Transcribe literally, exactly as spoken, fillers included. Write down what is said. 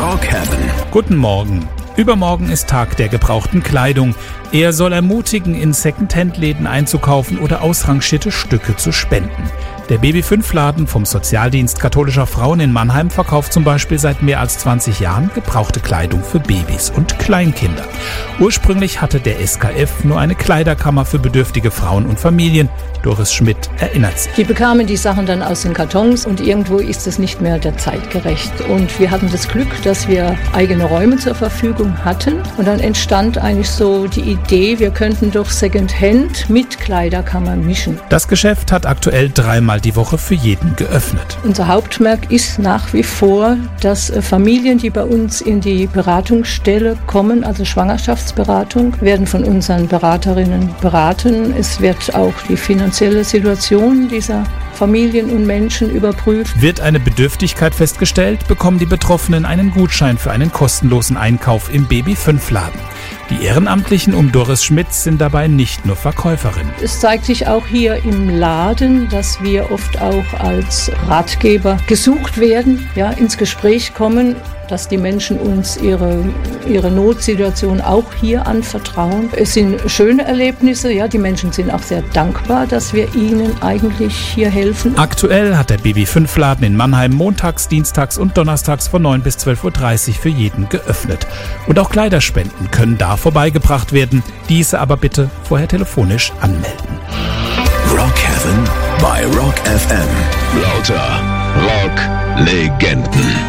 Rockhaven. Guten Morgen. Übermorgen ist Tag der gebrauchten Kleidung. Er soll ermutigen, in Secondhand-Läden einzukaufen oder ausrangierte Stücke zu spenden. Der B B fünf Laden vom Sozialdienst katholischer Frauen in Mannheim verkauft zum Beispiel seit mehr als zwanzig Jahren gebrauchte Kleidung für Babys und Kleinkinder. Ursprünglich hatte der S K F nur eine Kleiderkammer für bedürftige Frauen und Familien. Doris Schmidt erinnert sich. Die bekamen die Sachen dann aus den Kartons und irgendwo ist es nicht mehr der Zeit gerecht. Und wir hatten das Glück, dass wir eigene Räume zur Verfügung hatten. Und dann entstand eigentlich so die Idee, wir könnten doch Secondhand mit Kleiderkammer mischen. Das Geschäft hat aktuell dreimal die Woche für jeden geöffnet. Unser Hauptmerk ist nach wie vor, dass Familien, die bei uns in die Beratungsstelle kommen, also Schwangerschaftsberatung, werden von unseren Beraterinnen beraten. Es wird auch die finanzielle Situation dieser Familien und Menschen überprüft. Wird eine Bedürftigkeit festgestellt, bekommen die Betroffenen einen Gutschein für einen kostenlosen Einkauf im B B fünf Laden. Die Ehrenamtlichen um Doris Schmidt sind dabei nicht nur Verkäuferinnen. Es zeigt sich auch hier im Laden, dass wir oft auch als Ratgeber gesucht werden, ja, ins Gespräch kommen, dass die Menschen uns ihre, ihre Notsituation auch hier anvertrauen. Es sind schöne Erlebnisse, ja, die Menschen sind auch sehr dankbar, dass wir ihnen eigentlich hier helfen. Aktuell hat der B B fünf Laden in Mannheim montags, dienstags und donnerstags von neun bis zwölf Uhr dreißig für jeden geöffnet. Und auch Kleiderspenden können da vorbeigebracht werden, diese aber bitte vorher telefonisch anmelden. Rockhaven bei Rock F M. Lauter Rock-Legenden.